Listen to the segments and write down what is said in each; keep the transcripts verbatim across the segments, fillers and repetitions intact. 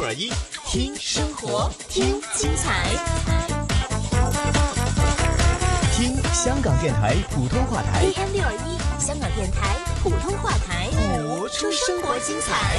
二一，听生活，听精彩，听香港电台普通话台 A M 六二一，香港电台普通话台， 播出生活精彩。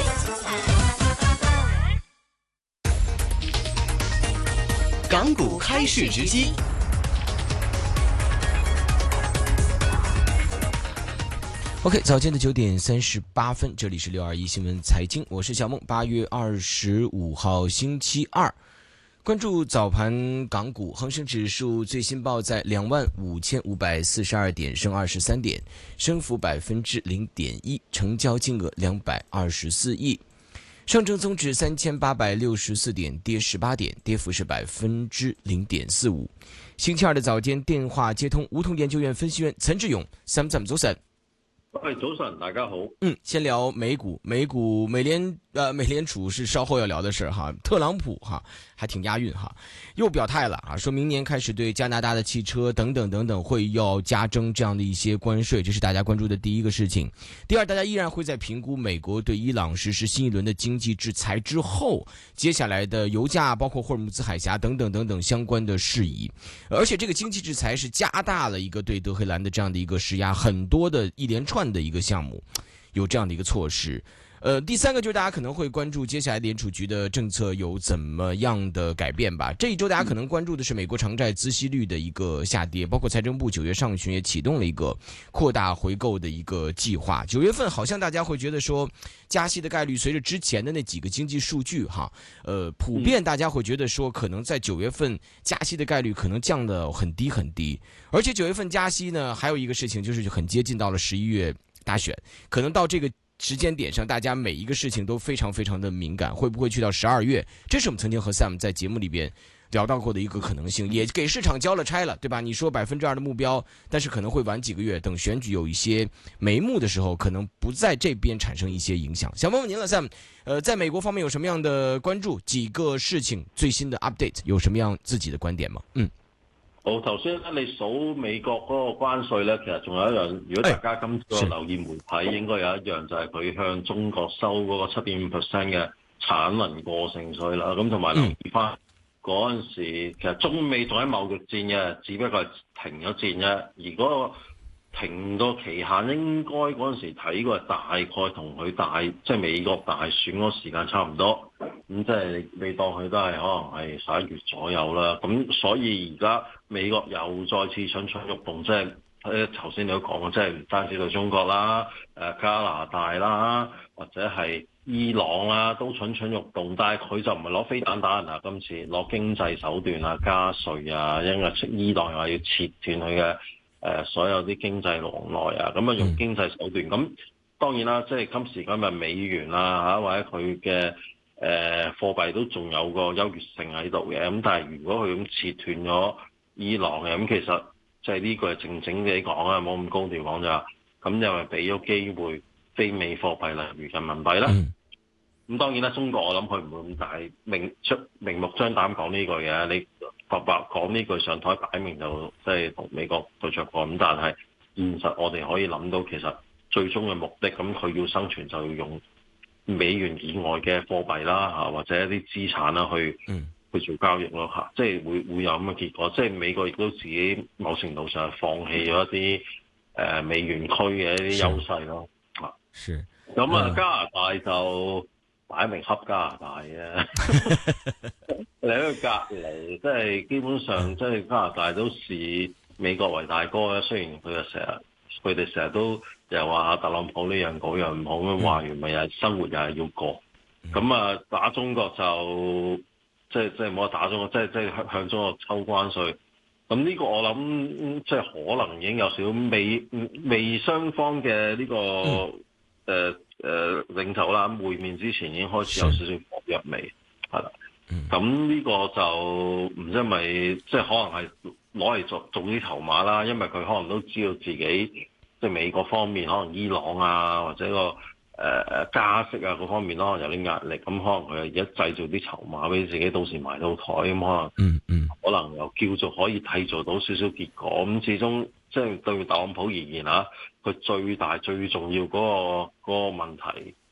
港股开市直击。OK， 早间的九点三十八分，这里是六二一新闻财经，我是小梦。八月二十五号星期二，关注早盘港股，恒生指数最新报在两万五千五百四十二点，升二十三点，升幅百分之零点一，成交金额两百二十四亿。上证综指三千八百六十四点，跌十八点，跌幅是百分之零点四五。星期二的早间电话接通梧桐研究院分析员岑志勇 ，Sam Sam 早晨。 喂，早晨，大家好。 嗯，先聊美股，美股美联呃美联储是稍后要聊的事哈，特朗普哈还挺押韵哈，又表态了啊，说明年开始对加拿大的汽车等等等等会要加征这样的一些关税，这是大家关注的第一个事情。第二，大家依然会在评估美国对伊朗实施新一轮的经济制裁之后，接下来的油价包括霍尔木兹海峡等等等等相关的事宜，而且这个经济制裁是加大了一个对德黑兰的这样的一个施压，很多的一连串的一个项目有这样的一个措施。呃，第三个就是大家可能会关注接下来联储局的政策有怎么样的改变吧。这一周大家可能关注的是美国长债孳息率的一个下跌，包括财政部九月上旬也启动了一个扩大回购的一个计划。九月份好像大家会觉得说加息的概率随着之前的那几个经济数据哈，呃，普遍大家会觉得说可能在九月份加息的概率可能降得很低很低。而且九月份加息呢，还有一个事情就是很接近到了十一月大选，可能到这个时间点上，大家每一个事情都非常非常的敏感，会不会去到十二月？这是我们曾经和 Sam 在节目里边聊到过的一个可能性，也给市场交了差了，对吧？你说百分之二的目标，但是可能会晚几个月，等选举有一些眉目的时候，可能不在这边产生一些影响。想问问您了 ，Sam， 呃，在美国方面有什么样的关注？几个事情最新的 update 有什么样自己的觀點嗎？嗯。 好，頭先咧你數美國嗰個關稅咧，其實仲有一樣，如果大家今次留意媒體，應該有一樣就係佢向中國收嗰個七點五 percent 嘅產能過剩稅啦。咁同埋留意翻嗰陣時，其實中美仲喺貿易戰嘅，只不過係停咗戰啫。而嗰個停個期限應該嗰陣時睇過大概同佢大即係美國大選嗰個時間差唔多。咁即係你當佢都係可能係十一月左右啦。咁所以而家美國又再次蠢蠢欲動，即係誒頭先你都講嘅，即係唔單止對中國啦、誒加拿大啦，或者係伊朗啦，都蠢蠢欲動。但係佢就唔係攞飛彈打人啊，今次攞經濟手段啊、加稅啊，因為伊朗又話要切斷佢嘅誒所有啲經濟往來啊，咁啊用經濟手段。咁當然啦，即係今時今日美元啊嚇，或者佢嘅誒貨幣都仲有個優越性喺度嘅。咁但係如果佢咁切斷咗伊朗嘅，咁其實即係呢個係靜靜地講啊，冇咁高調講咋。咁又係俾咗機會非美貨幣例如人民幣啦。咁、嗯、當然啦，中國我諗佢唔會咁大明出明目張膽講呢句嘅，你白白講呢句上台擺明就即係同美國對着幹。咁但係現實我哋可以諗到，其實最終嘅目的，咁佢要生存就要用美元以外嘅貨幣啦嚇，或者一啲資產啦去。嗯去做交易咯嚇，即係會會有咁嘅結果。即係美國亦都自己某程度上放棄咗一啲誒、呃、美元區嘅一啲優勢咯嚇。 是。 咁啊，加拿大就擺明恰加拿大嘅，你喺度隔離，即係基本上即係加拿大都視美國為大哥嘅。雖然佢又成日，佢哋成日都又話特朗普呢樣嗰樣唔好咁話完，咪又係生活又係要過。咁啊，打中國就。即係即係冇得打中國，即係即係向向中國抽關稅。咁呢個我諗即係可能已經有少未未雙方嘅呢、這個誒誒、呃呃、領袖啦，會面之前已經開始有少少火藥味，係啦。咁呢個就唔知係咪即係可能係攞嚟做做啲籌碼啦，因為佢可能都知道自己即係美國方面，可能伊朗啊或者個。誒、呃、加息啊嗰方面咯，有啲壓力，咁可能佢而家製造啲籌碼俾自己，到時埋到台，咁可能，嗯嗯，可能又叫做可以締造到少少結果。咁始終即係對特朗普而言啊，佢最大最重要嗰、嗰個嗰、嗰個問題，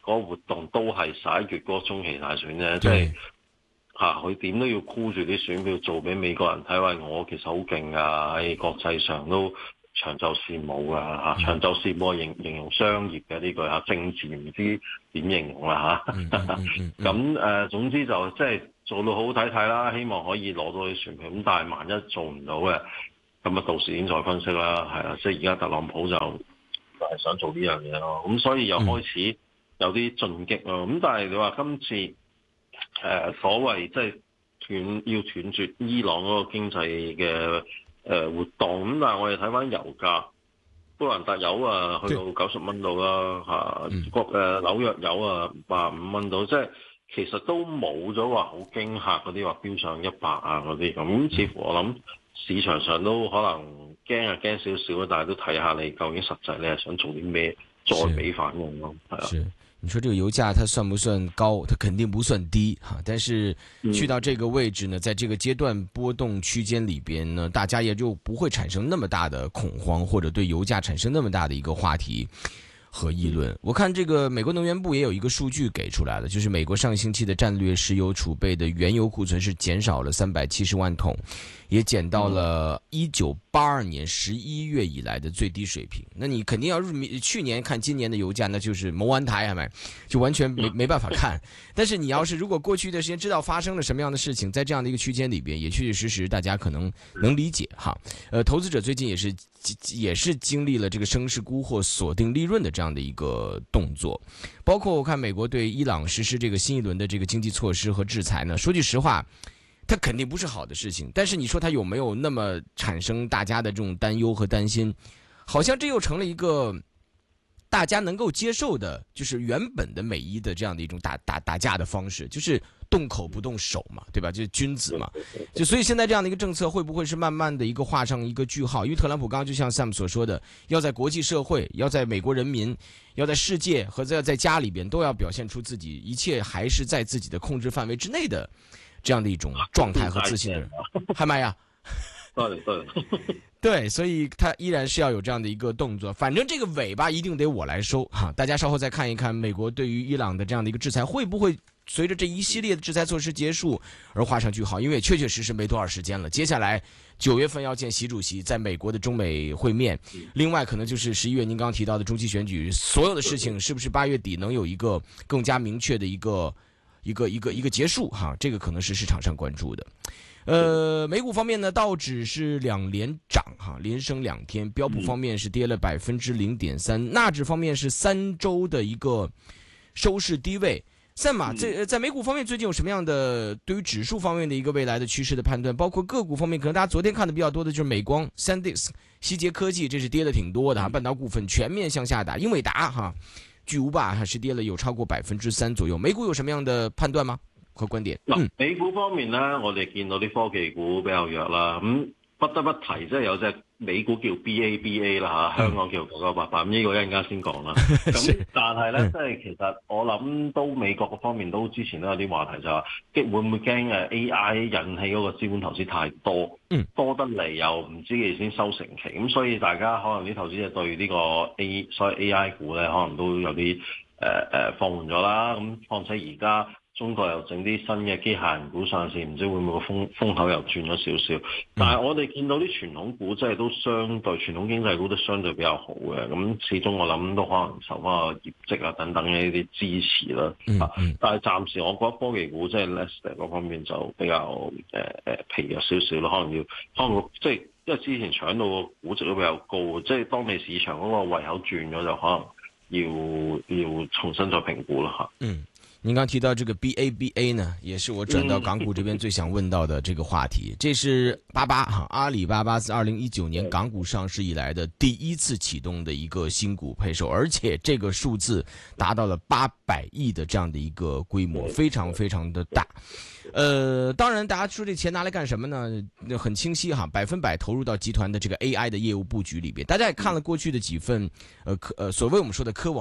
嗰個活動都係十一月嗰個中期大選啫，即係嚇佢點都要箍住啲選票做俾美國人睇，話我其實好勁㗎，喺國際上都長袖善舞㗎嚇，長袖善舞形形容商業嘅呢句嚇，政治唔知點形容啦嚇。咁誒總之就即係做到好好睇睇啦，希望可以攞到啲選票。咁但係萬一做唔到嘅，咁啊到時先再分析啦，係啊，即係而家特朗普就就係想做呢樣嘢咯。咁所以又開始有啲進擊咯。咁但係你話今次誒、呃、所謂即係斷要斷絕伊朗嗰個經濟嘅誒活動，咁但係我哋睇翻油價，布蘭特油啊去到九十蚊度啦嚇，國誒紐約油啊八十五蚊度，即係其實都冇咗話好驚嚇嗰啲話飆上一百啊嗰啲咁，似乎我諗市場上都可能驚啊驚少少，但係都睇下你究竟實際你係想做啲咩，再俾反應咯，係啊。 是，你說這個油價它算不算高？它肯定不算低哈，但是去到這個位置呢，在這個階段波動區間裏邊呢，大家也就不會產生那麼大的恐慌，或者對油價產生那麼大的一個話題和議論。我看這個美國能源部也有一個數據給出來了，就是美國上個星期的戰略石油儲備的原油庫存是減少了三百七十萬桶，也減到了一九八二年十一月以來的最低水平。那你肯定要去年看今年的油價，那就是冇完台，係咪？就完全沒沒辦法看。但是你要是如果過去的時間知道發生了什麼樣的事情，在這樣的一個區間裏邊，也確確實實大家可能能理解哈。呃，投資者最近也是也是經歷了這個升勢沽貨鎖定利潤的這樣的一個動作，包括我看美國對伊朗實施這個新一輪的這個經濟措施和制裁呢，說句實話，它肯定不是好的事情，但是你說它有沒有那麼產生大家的這種擔憂和擔心，好像這又成了一個大家能夠接受的，就是原本的美伊的這樣的一種打打打架的方式，就是動口不動手嘛，對吧？就是君子嘛，就所以現在這樣的一個政策會不會是慢慢的一個畫上一個句號？因為特朗普剛剛就像 Sam 所說的，要在國際社會，要在美國人民，要在世界和在在家裏邊都要表現出自己一切還是在自己的控制範圍之內的這樣的一種狀態和自信的人，係咪呀？ 對對對，所以他依然是要有這樣的一個動作。反正這個尾巴一定得我來收哈，大家稍後再看一看美國對於伊朗的這樣的一個制裁會不會隨着這一系列的制裁措施結束而畫上句號，因為確確實實沒多少時間了。接下來九月份要見習主席在美國的中美會面，另外可能就是十一月您剛剛提到的中期選舉，所有的事情是不是八月底能有一個更加明確的一個一個一個一個結束哈？這個可能是市場上關注的。呃，美股方面呢，道指是兩連漲哈，連升兩天；標普方面是跌了百分之零點三，納指方面是三周的一個收市低位。賽馬在在美股方面最近有什麼樣的對於指數方面的一個未來的趨勢的判斷？包括個股方面，可能大家昨天看的比較多的就是美光、SanDisk、希捷科技，這是跌的挺多的哈，半島股份全面向下打，英偉達哈、巨無霸還是跌了有超過百分之三左右。美股有什麼樣的判斷嗎？和觀點？ 嗱、嗯，美股方面咧，我哋見到啲科技股比較弱啦，咁、嗯、不得不提即係有隻美股叫 B A B A 啦嚇，香港叫九九八八，咁呢個一陣間先講啦。咁但係咧，即係其實我諗都美國嗰方面都之前都有啲話題就話，會唔會驚誒 A I 引起嗰個資本投資太多，嗯、多得嚟又唔知幾時先收成期，咁所以大家可能啲投資者對呢個 A 所謂 A I 股咧，可能都有啲誒誒放緩咗啦。咁況且而家中國又整啲新嘅機械人股上市，唔知會唔會個風風口又轉咗少少。但係我哋見到啲傳統股，即係都相對傳統經濟股都相對比較好嘅。咁始終我諗都可能受翻個業績啊等等嘅呢啲支持啦。嗯嗯、但係暫時我覺得科技股即係 Nasdaq 嗰方面就比較誒誒、呃、疲弱少少咯。可能要可能即係因為之前搶到個估值都比較高，即係當地市場嗰個胃口轉咗，就可能要要重新再評估啦嚇。嗯。您剛提到這個 B A B A 呢，也是我轉到港股這邊最想問到的這個話題。這是巴巴哈，阿里巴巴自二零一九年港股上市以來的第一次啟動的一個新股配售，而且這個數字達到了八百億的這樣的一個規模，非常非常的大。呃，當然大家說這錢拿來幹什麼呢？很清晰哈，百分百投入到集團的這個 A I 的業務佈局裏邊。大家也看了過去的幾份，呃科呃所謂我們說的科網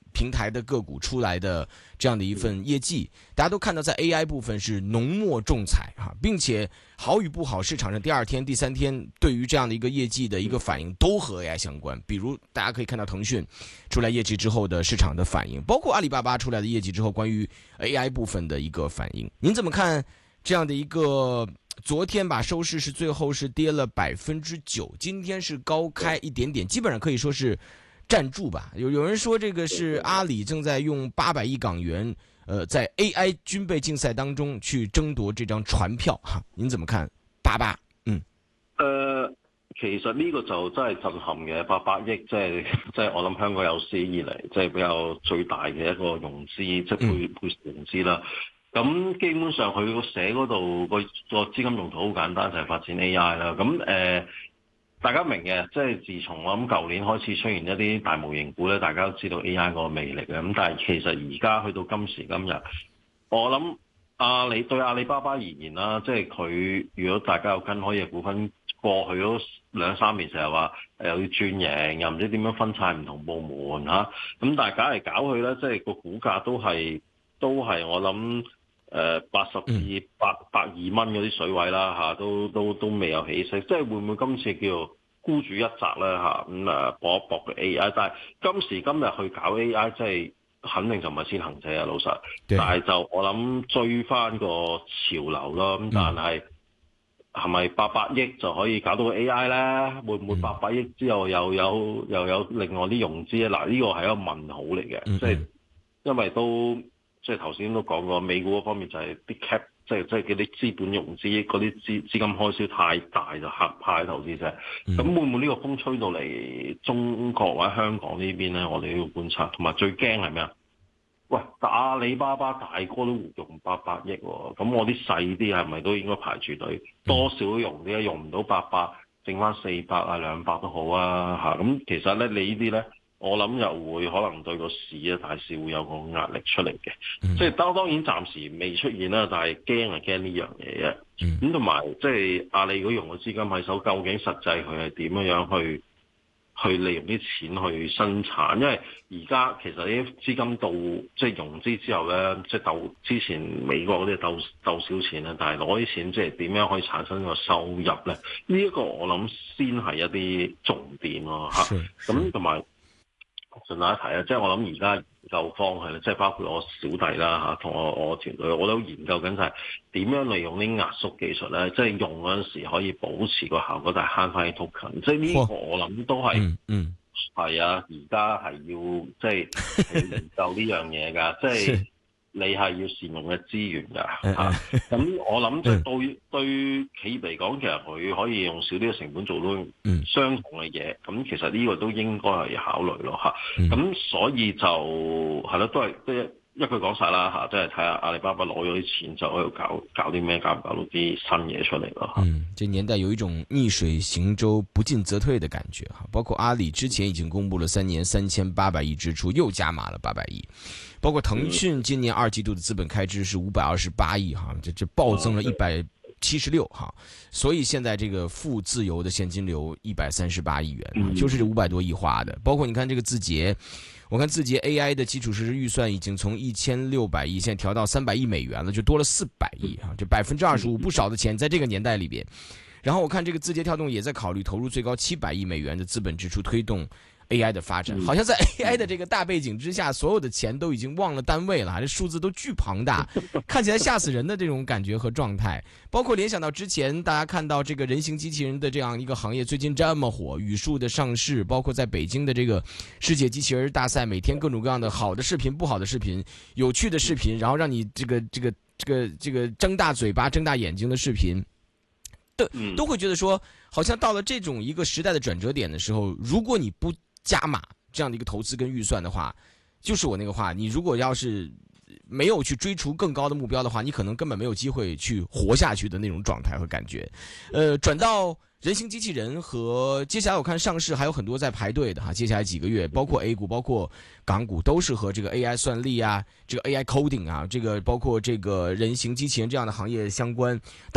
平台的个股出来的这样的一份业绩，大家都看到在 A I 部分是浓墨重彩哈，并且好与不好，市场上第二天、第三天对于这样的一个业绩的一个反应都和 A I 相关。比如大家可以看到腾讯出来业绩之后的市场的反应，包括阿里巴巴出来的业绩之后关于 A I 部分的一个反应。您怎么看这样的一个？昨天吧，收市是最后是跌了百分之九，今天是高开一点点，基本上可以说是站住吧。有有人说这个是阿里正在用八百亿港元，呃，在 A I 军备竞赛当中去争奪這張船票哈，您怎麼看？八百，嗯， 誒、呃，其實呢個就真係震撼嘅，八百億即係即係我諗香港有史以嚟即係比較最大嘅一個融資，即係配配售融資啦。咁基本上佢個寫嗰度個個資金用途好簡單，就係、是、發展 A I 啦。咁誒、呃，大家明嘅，即係自從我諗舊年開始出現一啲大模型股咧，大家都知道 A I 個魅力嘅。咁但係其實而家去到今時今日，我諗阿里對阿里巴巴而言啦，即係佢如果大家有跟開嘅股份，過去嗰兩三年成日話又要轉型，又唔知點樣分拆唔同部門嚇。咁但係搞嚟搞去咧，即係個股價都係都係我諗。誒八十至百百二蚊嗰啲水位啦嚇，都都都未有起色，即係會唔會今次叫孤注一擲咧嚇？咁誒搏一搏嘅 A I， 但係今時今日去搞 A I， 即係肯定就唔係先行者啊，老實。但係就我諗追翻個潮流咯。咁但係係咪八百億就可以搞到個 A I 咧？會唔會八百億之後又有又有另外啲融資咧？嗱，呢個係一個問號嚟嘅，即係因為都。即係頭先都講過，美股嗰方面就係啲 cap，即係即係嗰啲資本融資嗰啲資資金開銷太大就嚇怕投資者。咁、嗯、會唔會呢個風吹到嚟中國或者香港呢邊咧？我哋都要觀察。同埋最驚係咩啊？喂，阿里巴巴大哥都用八百億喎，咁我啲細啲係咪都應該排住隊？多少都用啲，用唔到八百，剩翻四百啊兩百都好啊嚇。咁其實咧，你呢啲咧。我諗又會可能對個市啊大市會有個壓力出嚟嘅，嗯、即係當當然暫時未出現啦，但係驚係驚呢樣嘢嘅。咁同埋即係阿里如果用個資金喺手，究竟實際佢係點樣去去利用啲錢去生產？因為而家其實啲資金到即係融資之後咧，即係鬥之前美國嗰啲鬥鬥少錢啦，但係攞啲錢即係點樣可以產生個收入咧？呢、這、一個我諗先係一啲重點咯嚇。咁同埋。順帶一提啊，即係我諗而家研究方向咧，即係包括我小弟啦嚇，同我我團隊，我都研究緊就係點樣利用啲壓縮技術咧，即係用嗰陣時可以保持個效果，但係慳翻啲 token。即係呢個我諗都係，嗯嗯，係啊，而家係要即係研究呢樣嘢㗎，即係。你係要善用嘅資源㗎嚇，咁我諗即係對對企業嚟講，其實佢可以用少啲嘅成本做到相同嘅嘢，咁、嗯、其實呢個都應該係考慮咯嚇。咁、嗯、所以就係咯，都係即係一句講晒啦嚇，即係睇下阿里巴巴攞咗啲錢就喺度搞搞啲咩，搞唔搞到啲新嘢出嚟咯。 嗯，這年代有一種逆水行舟、不進則退的感覺哈。包括阿里之前已經公布了三年三千八百億支出，又加碼了八百億。包括騰訊今年二季度的資本開支是五百二十八億哈，這這暴增了一百七十六哈，所以現在這個負自由的現金流一百三十八億元，就是這五百多億花的。包括你看這個字節，我看字節 A I 的基礎設施預算已經從一千六百億現在調到三百億美元了，就多了四百億哈，這百分之二十五不少的錢在這個年代裏邊。然後我看這個字節跳動也在考慮投入最高七百億美元的資本支出推動A I 的發展，好像在 A I 的這個大背景之下，所有的錢都已經忘了單位了，這數字都巨龐大，看起來嚇死人的這種感覺和狀態。包括聯想到之前大家看到這個人形機器人的這樣一個行業最近這麼火，語數的上市，包括在北京的這個世界機器人大賽，每天各種各樣的好的視頻、不好的視頻、有趣的視頻，然後讓你這個這個這個這個睜大嘴巴、睜大眼睛的視頻。都都會覺得說，好像到了這種一個時代的轉折點的時候，如果你不加碼這樣的一個投資跟預算的話，就是我那個話，你如果要是沒有去追逐更高的目標的話，你可能根本沒有機會去活下去的那種狀態和感覺。呃，轉到人形機器人和接下來我看上市還有很多在排隊的哈，接下來幾個月，包括 A 股，包括港股，都是和這個 A I 算力啊，這個 A I coding 啊，這個包括這個人形機器人這樣的行業相關。當然。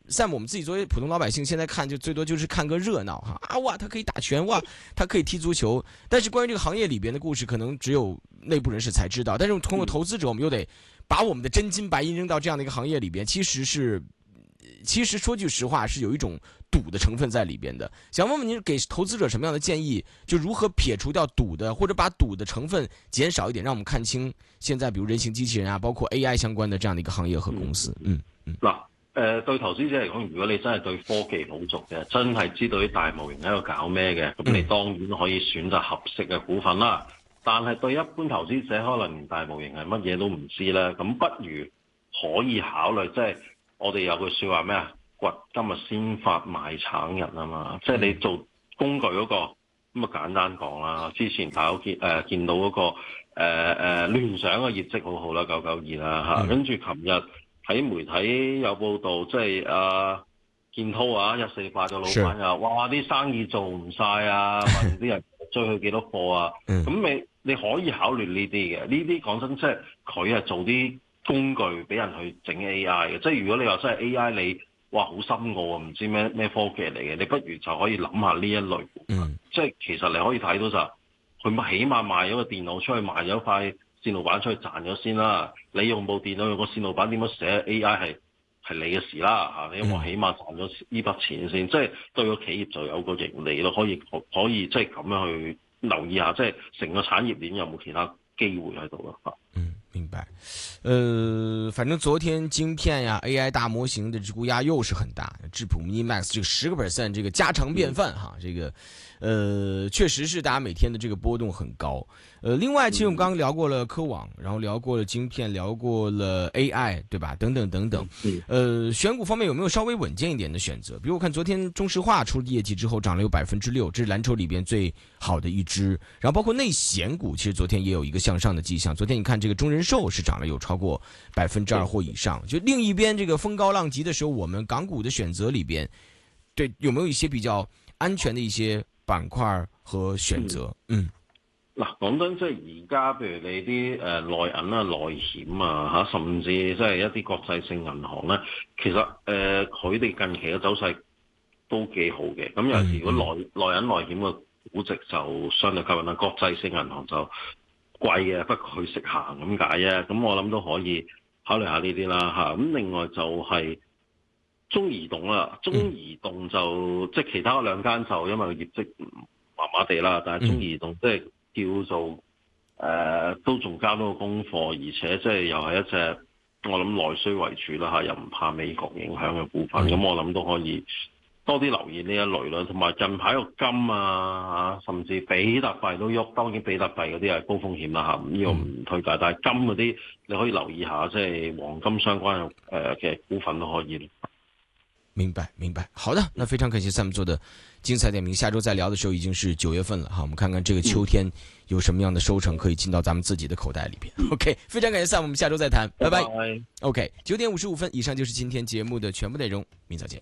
Sam 我们自己作为普通老百姓，现在看就最多就是看个热闹哈啊哇，他可以打拳哇，他可以踢足球，但是关于这个行业里边的故事，可能只有内部人士才知道。但是通过投资者，我们又得把我们的真金白银扔到这样的一个行业里边，其实是，其实说句实话，是有一种赌的成分在里边的。想问问您，给投资者什么样的建议？就如何撇除掉赌的，或者把赌的成分减少一点，让我们看清现在比如人形机器人啊，包括 A I 相关的这样的一个行业和公司。嗯嗯。 嗱、嗯，誒、呃、對投資者嚟講，如果你真係對科技好熟嘅，真係知道啲大模型喺度搞咩嘅，咁你當然可以選擇合適嘅股份啦。但係對一般投資者，可能連大模型係乜嘢都唔知咧，咁不如可以考慮，即係我哋有句説話咩啊？掘今日先發賣橙日啊嘛，即係你做工具嗰、那個咁啊簡單講啦。之前大家見誒、呃、見到嗰、那個誒誒、呃、聯想嘅業績好好啦，九九二啦嚇，跟住琴日喺媒體有報道，即係啊建滔啊一四八嘅老闆又哇啲生意做唔晒啊，問啲人追佢幾多貨啊，咁你你可以考慮呢啲嘅，呢啲講真即係佢係做啲工具俾人去整 A I 嘅，即係如果你話真係 A I 你。哇！好深奧啊，唔知咩咩科技嚟嘅，你不如就可以諗下呢一類股份。嗯、即係其實你可以睇到就佢起碼賣咗個電腦出去，賣咗塊線路板出去賺咗先啦。你用部電腦用個線路板點樣寫 A I 係係你嘅事啦嚇，你我起碼賺咗呢筆錢先，嗯、即係對個企業就有個盈利咯，可以可可以即係咁樣去留意下，即係成個產業鏈有冇其他機會喺度咯嚇。 嗯，明白。呃，反正昨天晶片呀 A I 大模型的估壓又是很大，智譜 Mini Max 這個十個 percent 這個家常便飯哈，這個呃確實是大家每天的這個波動很高。呃，另外其實我們剛剛聊過了科網，然後聊過了晶片，聊過了 A I 對吧？等等等等。呃，選股方面有沒有稍微穩健一點的選擇？比如我看昨天中石化出業績之後漲了有百分之六，這是藍籌裏邊最好的一支。然後包括內險股，其實昨天也有一個向上的跡象。昨天你看這個中人壽是漲了有超過百分之二或以上，就另一邊這個風高浪急的時候，我們港股的選擇裏邊，對有沒有一些比較安全的一些板塊和選擇？嗯， 嗱，講真，即係而家譬如你啲誒內銀啊、內險啊嚇，甚至即係一啲國際性銀行咧，其實誒佢哋近期嘅走勢都幾好嘅。咁有時如果內內銀內險嘅估值就相對吸引啦，國際性銀行就貴嘅，不過佢識行咁解啫。咁我諗都可以考慮下呢啲啦嚇。咁另外就係中移動啦，中移動就、嗯、即係其他嗰兩間就因為業績麻麻地啦，但係中移動即係叫做誒、呃、都仲交到個功課，而且即係又係一隻我諗內需為主啦嚇，又唔怕美國影響嘅股份，咁、嗯、我諗都可以多啲留意呢一類啦，同埋近排個金啊，甚至比特幣都喐，當然比特幣嗰啲係高風險啦嚇，呢個唔推介，但係金嗰啲你可以留意下，即係黃金相關嘅誒嘅股份都可以。 明白明白，好的，那非常感謝 Sam 做的精彩點評，下周再聊的時候已經是九月份了哈，我們看看這個秋天有什麼樣的收成可以進到咱們自己的口袋裏邊。OK， 非常感謝 Sam，我們下周再談，拜拜。OK， 九點五十五分，以上就是今天節目的全部內容，明早見。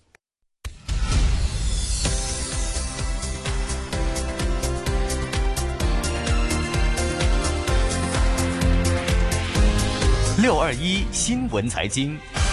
六二一新聞財經。